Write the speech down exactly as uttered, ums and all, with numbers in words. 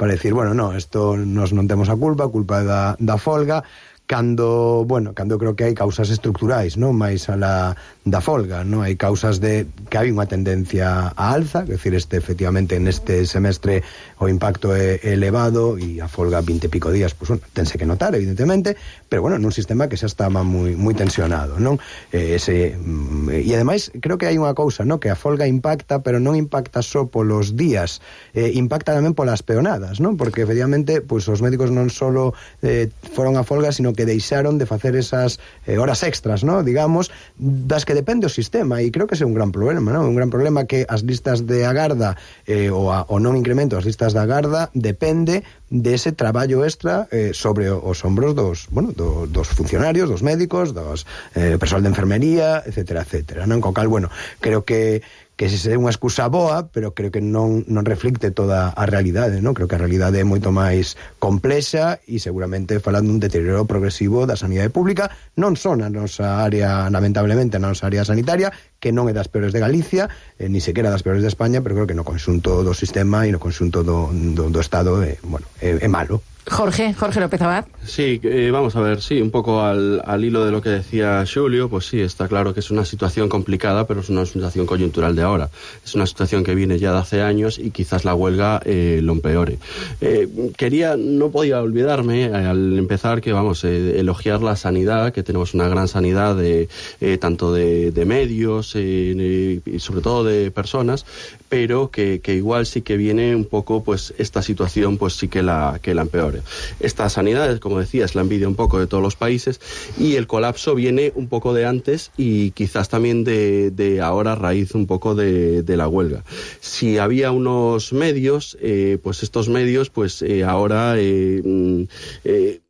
para decir, bueno, no, isto nos non temos a culpa, a culpa da, da folga, cando, bueno, cando creo que hai causas estructurais, non máis a la da folga, non? Hai causas de que hai unha tendencia a alza, é dicir, este efectivamente neste semestre o impacto é elevado e a folga vinte e pico días, pois, bueno, tense que notar, evidentemente, pero bueno, nun sistema que xa estaba moi moi tensionado, non? Eh, ese, e ademais creo que hai unha cousa, non? Que a folga impacta, pero non impacta só polos días, eh, impacta tamén polas peonadas, non? Porque efectivamente, pois os médicos non só eh, foron a folga, sino que deixaron de facer esas eh, horas extras, non? Digamos, das que depende o sistema, e creo que ese é un gran problema, non? Un gran problema que as listas de agarda eh, o, a, o non incremento das listas de agarda depende dese traballo extra eh, sobre os hombros dos, bueno, do, dos funcionarios, dos médicos, dos eh, persoal de enfermería, etcétera, etcétera, non? Co cal, bueno, creo que que se é unha excusa boa, pero creo que non, non reflicte toda a realidade, non? Creo que a realidade é moito máis complexa e seguramente falando un deterioro progresivo da sanidade pública, non só na nosa área, lamentablemente, na nosa área sanitaria, que non é das peores de Galicia, eh, ni sequera das peores de España, pero creo que no conxunto do sistema e no conxunto do, do, do Estado é, bueno, é, é malo. Jorge, Jorge López Abad. Sí, eh, vamos a ver, sí, un poco al, al hilo de lo que decía Xulio, pues sí, está claro que es una situación complicada, pero es una situación coyuntural de ahora. Es una situación que viene ya de hace años y quizás la huelga eh, lo empeore. Eh, quería, no podía olvidarme eh, al empezar que, vamos, eh, elogiar la sanidad, que tenemos una gran sanidad de eh, tanto de, de medios eh, y sobre todo de personas, pero que, que igual sí que viene un poco, pues, esta situación, pues sí que la, que la empeore. Esta sanidad, como decía, es la envidia un poco de todos los países y el colapso viene un poco de antes y quizás también de, de ahora a raíz un poco de, de la huelga. Si había unos medios, eh, pues estos medios, pues eh, ahora eh, eh,